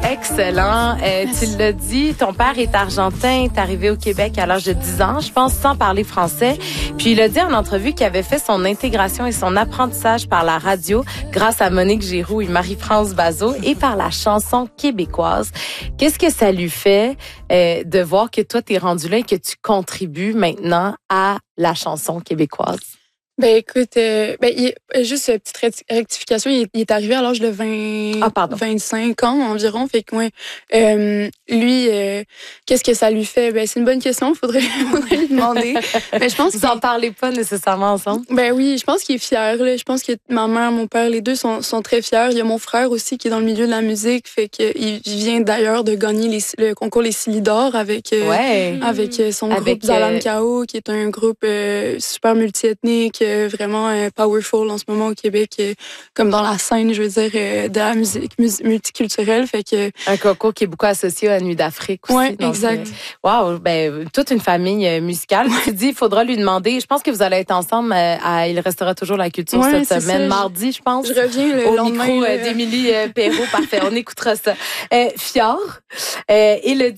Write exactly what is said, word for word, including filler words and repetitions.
excellent. Euh, tu l'as dit, ton père est argentin, t'es arrivé au Québec à l'âge de dix ans, je pense, sans parler français. Puis il a dit en entrevue qu'il avait fait son intégration et son apprentissage par la radio grâce à Monique Giroux et Marie-France Bazot et par la chanson québécoise. Qu'est-ce que ça lui fait euh, de voir que toi, t'es rendu là et que tu contribues maintenant à la chanson québécoise? Ben écoute, euh, ben il, juste une petite rectification, il est, il est arrivé à l'âge de vingt, ah, pardon. vingt-cinq ans environ, fait que ouais, euh, lui, euh, qu'est-ce que ça lui fait? Ben c'est une bonne question, faudrait, faudrait lui demander. Mais je pense que vous en parlez pas nécessairement ensemble. Ben oui, je pense qu'il est fier. Là. Je pense que ma mère, mon père, les deux sont, sont très fiers. Il y a mon frère aussi qui est dans le milieu de la musique, fait que il vient d'ailleurs de gagner les, le concours Les Silidor avec euh, ouais. avec son avec, groupe Zalam Kao, qui est un groupe euh, super multiethnique. Vraiment euh, powerful en ce moment au Québec, euh, comme dans la scène, je veux dire, euh, de la musique mus- multiculturelle. Fait que un concours qui est beaucoup associé à la Nuit d'Afrique aussi. Oui, exact. Waouh, wow, ben toute une famille euh, musicale. Ouais. Tu dis, il faudra lui demander. Je pense que vous allez être ensemble euh, à Il restera toujours la culture ouais, cette semaine, ça. mardi, je pense. Je reviens le au lendemain. micro euh, d'Émilie euh, Perrault. Parfait, on écoutera ça. Euh, Fjord, euh, Élodie